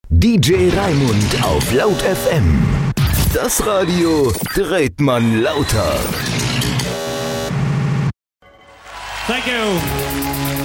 DJ Raimund auf Laut FM. Das Radio dreht man lauter. Thank you.